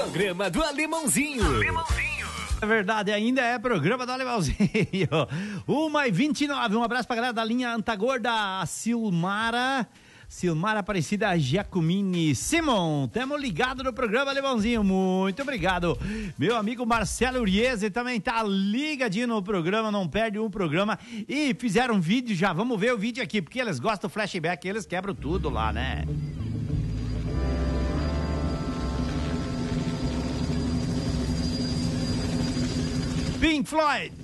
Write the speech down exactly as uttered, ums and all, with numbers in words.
Programa do Alemãozinho. Alemãozinho. É verdade, ainda é programa do Alemãozinho. uma e vinte e nove, um abraço pra galera da linha Antagorda, a Silmara, Silmara Aparecida Giacomini. Simon, tamo ligado no programa Alemãozinho, muito obrigado. Meu amigo Marcelo Uriese também tá ligadinho no programa, não perde um programa. E fizeram um vídeo já, vamos ver o vídeo aqui, porque eles gostam do flashback, eles quebram tudo lá, né? Pink Floyd.